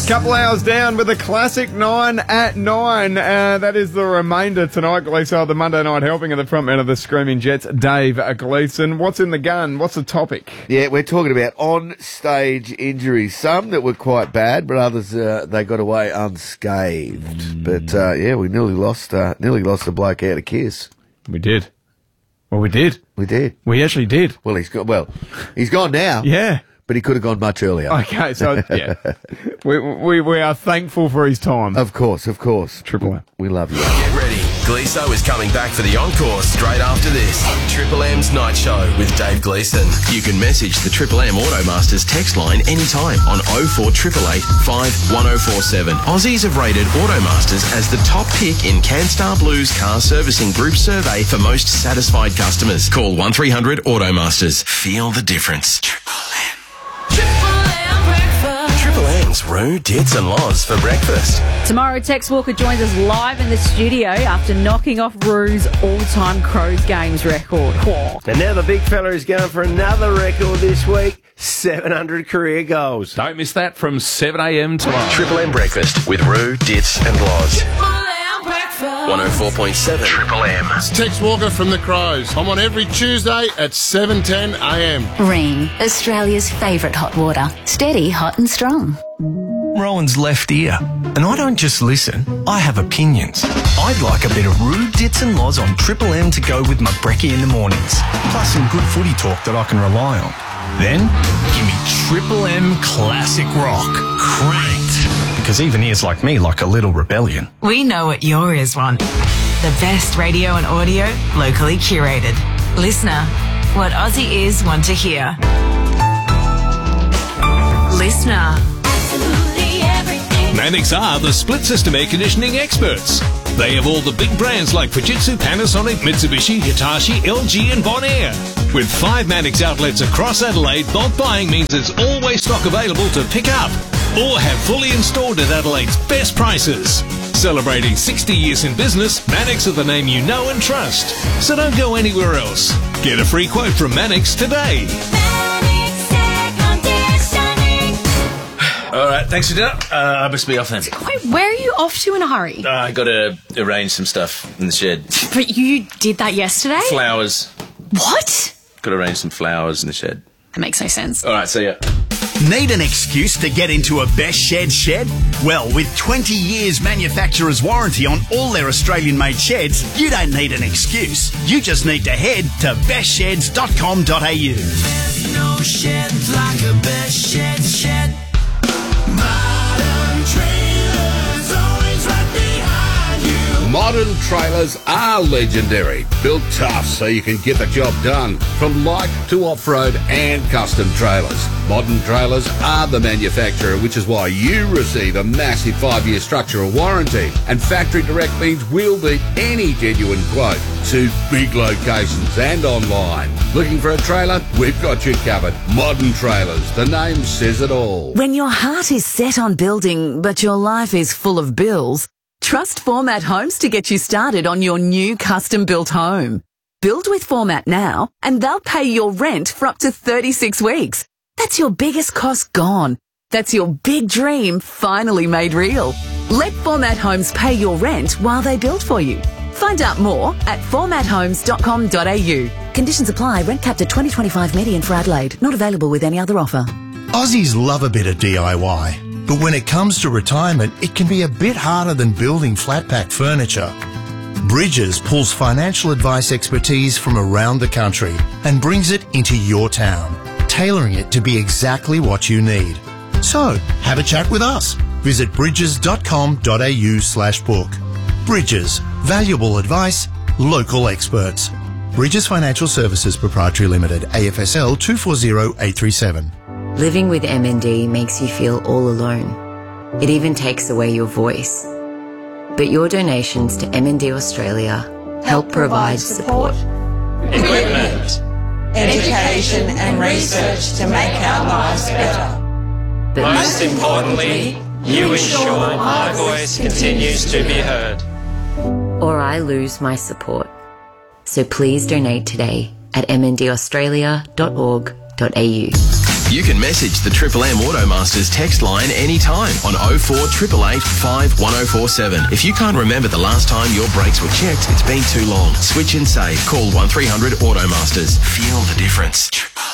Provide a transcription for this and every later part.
Couple hours down with a classic 9 at 9. That is the remainder tonight, Gleeson, the Monday night helping of the frontman of the Screaming Jets, Dave Gleeson. What's in the gun? What's the topic? Yeah, we're talking about on-stage injuries. Some that were quite bad, but others they got away unscathed. But we nearly lost the bloke out of Kiss. We did. Well, we did. We did. We actually did. Well, he's gone now. Yeah. But he could have gone much earlier. Okay, so, yeah. we are thankful for his time. Of course. Triple M. We love you. Get ready. Gleeso is coming back for the encore straight after this. Triple M's Night Show with Dave Gleeson. You can message the Triple M Automasters text line anytime on 04888 51047. Aussies have rated Automasters as the top pick in CanStar Blues Car Servicing Group survey for most satisfied customers. Call 1300 Automasters. Feel the difference. Triple M. Triple M's Roo, Dits and Loz for breakfast. Tomorrow, Tex Walker joins us live in the studio after knocking off Roo's all-time Crows games record. Whoa. And now the big fella is going for another record this week, 700 career goals. Don't miss that from 7 a.m. tomorrow. Triple M breakfast with Roo, Dits and Loz. 104.7 Triple M. It's Tex Walker from the Crows. I'm on every Tuesday at 7:10 a.m. Ring, Australia's favourite hot water. Steady, hot and strong. Rowan's left ear. And I don't just listen, I have opinions. I'd like a bit of Roo, Dits and Loz on Triple M to go with my brekkie in the mornings. Plus some good footy talk that I can rely on. Then, give me Triple M Classic Rock. Cranked. Because even ears like me like a little rebellion. We know what your ears want. The best radio and audio, locally curated. Listener, what Aussie ears want to hear. Listener. Absolutely everything. Mannix are the split system air conditioning experts. They have all the big brands like Fujitsu, Panasonic, Mitsubishi, Hitachi, LG and Bonaire. With 5 Mannix outlets across Adelaide, bulk buying means there's always stock available to pick up or have fully installed at Adelaide's best prices. Celebrating 60 years in business, Mannix are the name you know and trust. So don't go anywhere else. Get a free quote from Mannix today. All right, thanks for dinner. I must be off then. Wait, where are you off to in a hurry? I got to arrange some stuff in the shed. But you did that yesterday? Flowers. What? Got to arrange some flowers in the shed. That makes no sense. All right, see ya. Need an excuse to get into a Best shed? Well, with 20 years manufacturer's warranty on all their Australian-made sheds, you don't need an excuse. You just need to head to bestsheds.com.au. There's no shed like a Best shed. Modern Trailers, always right behind you. Modern Trailers are legendary. Built tough so you can get the job done. From light to off-road and custom trailers. Modern Trailers are the manufacturer, which is why you receive a massive 5-year structural warranty. And factory direct means we'll beat any genuine quote to big locations and online. Looking for a trailer? We've got you covered. Modern Trailers. The name says it all. When your heart is set on building, but your life is full of bills, trust Format Homes to get you started on your new custom-built home. Build with Format now, and they'll pay your rent for up to 36 weeks. That's your biggest cost gone. That's your big dream finally made real. Let Format Homes pay your rent while they build for you. Find out more at formathomes.com.au. Conditions apply. Rent capped at $20.25 median for Adelaide. Not available with any other offer. Aussies love a bit of DIY, but when it comes to retirement, it can be a bit harder than building flat-pack furniture. Bridges pulls financial advice expertise from around the country and brings it into your town, tailoring it to be exactly what you need. So, have a chat with us. Visit bridges.com.au/book. Bridges. Valuable advice. Local experts. Bridges Financial Services Proprietary Limited. AFSL 240837. Living with MND makes you feel all alone. It even takes away your voice. But your donations to MND Australia help provide support, equipment, education and research to make our lives better. But most importantly, you ensure my voice continues to be heard. or I lose my support. So please donate today at mndaustralia.org.au. You can message the Triple M Automasters text line anytime on 0488 51047. If you can't remember the last time your brakes were checked, it's been too long. Switch and save. Call 1300 Automasters. Feel the difference.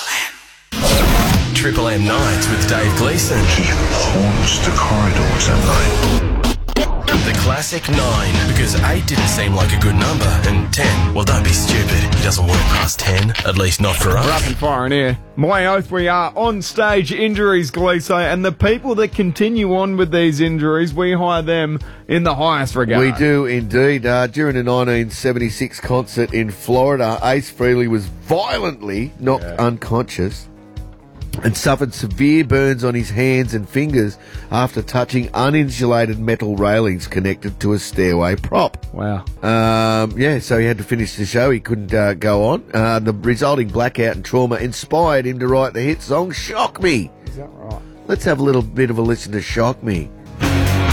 Triple M Nights with Dave Gleeson. He haunts the corridors at night. The classic 9, because 8 didn't seem like a good number, and 10, well, don't be stupid. It doesn't work past 10, at least not for us. Rough and fire in here. My oath, we are on stage injuries, Gleeso, and the people that continue on with these injuries, we hire them in the highest regard. We do indeed. During a 1976 concert in Florida, Ace Frehley was violently knocked unconscious and suffered severe burns on his hands and fingers after touching uninsulated metal railings connected to a stairway prop. Wow. So he had to finish the show. He couldn't go on. The resulting blackout and trauma inspired him to write the hit song Shock Me. Is that right? Let's have a little bit of a listen to Shock Me.